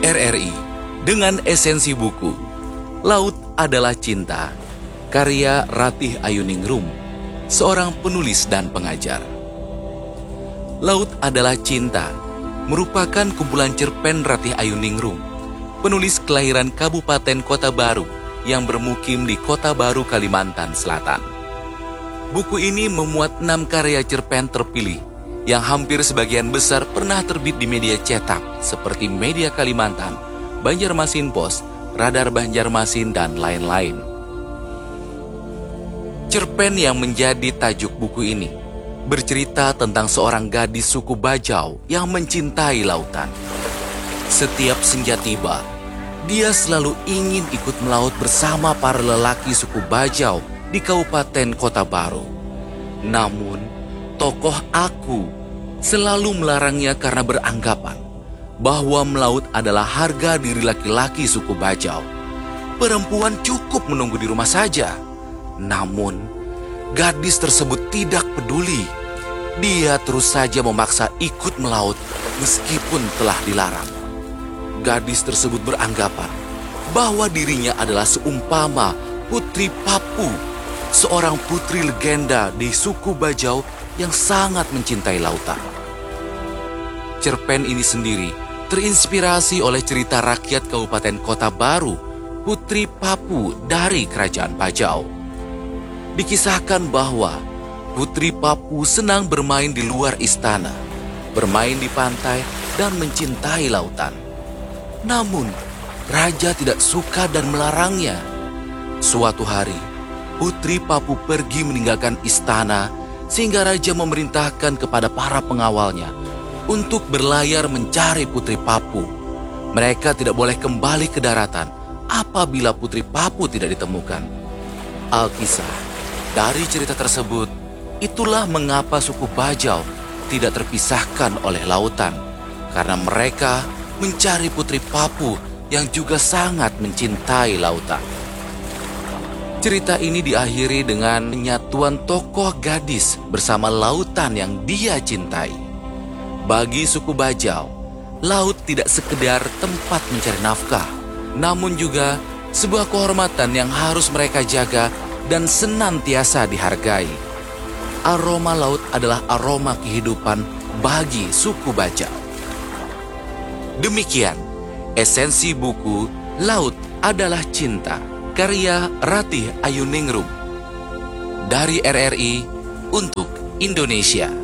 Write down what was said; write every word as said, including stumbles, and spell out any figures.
R R I dengan esensi buku Laut Adalah Cinta, karya Ratih Ayuningrum, seorang penulis dan pengajar. Laut Adalah Cinta merupakan kumpulan cerpen Ratih Ayuningrum, penulis kelahiran Kabupaten Kota Baru yang bermukim di Kota Baru, Kalimantan Selatan. Buku ini memuat enam karya cerpen terpilih yang hampir sebagian besar pernah terbit di media cetak seperti Media Kalimantan, Banjarmasin Post, Radar Banjarmasin, dan lain-lain. Cerpen yang menjadi tajuk buku ini bercerita tentang seorang gadis suku Bajau yang mencintai lautan. Setiap senja tiba, dia selalu ingin ikut melaut bersama para lelaki suku Bajau di Kabupaten Kota Baru. Namun, tokoh Aku selalu melarangnya karena beranggapan bahwa melaut adalah harga diri laki-laki suku Bajau. Perempuan cukup menunggu di rumah saja. Namun, gadis tersebut tidak peduli. Dia terus saja memaksa ikut melaut meskipun telah dilarang. Gadis tersebut beranggapan bahwa dirinya adalah seumpama Putri Papu, seorang putri legenda di suku Bajau yang sangat mencintai lautan. Cerpen ini sendiri terinspirasi oleh cerita rakyat Kabupaten Kota Baru, Putri Papu dari Kerajaan Bajau. Dikisahkan bahwa Putri Papu senang bermain di luar istana, bermain di pantai, dan mencintai lautan. Namun, raja tidak suka dan melarangnya. Suatu hari, Putri Papu pergi meninggalkan istana sehingga raja memerintahkan kepada para pengawalnya untuk berlayar mencari Putri Papu. Mereka tidak boleh kembali ke daratan apabila Putri Papu tidak ditemukan. Alkisah, dari cerita tersebut, itulah mengapa suku Bajau tidak terpisahkan oleh lautan, karena mereka mencari Putri Papu yang juga sangat mencintai lautan. Cerita ini diakhiri dengan penyatuan tokoh gadis bersama lautan yang dia cintai. Bagi suku Bajau, laut tidak sekedar tempat mencari nafkah, namun juga sebuah kehormatan yang harus mereka jaga dan senantiasa dihargai. Aroma laut adalah aroma kehidupan bagi suku Bajau. Demikian esensi buku Laut Adalah Cinta, karya Ratih Ayuningrum, dari R R I untuk Indonesia.